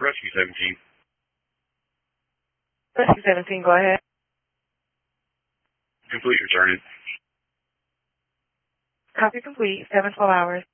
Rescue 17. Rescue 17, go ahead. Complete returning. Copy complete, 7-12 hours.